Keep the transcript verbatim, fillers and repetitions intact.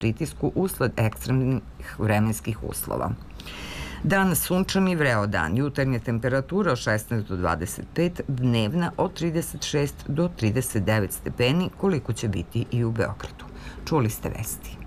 pritisku usled ekstremnih vremenskih uslova. Dan sunčan i vreo dan, jutarnja temperatura od šesnaest do dvadeset pet, dnevna od trideset šest do trideset devet stepeni, koliko će biti i u Beogradu. Čuli ste vesti.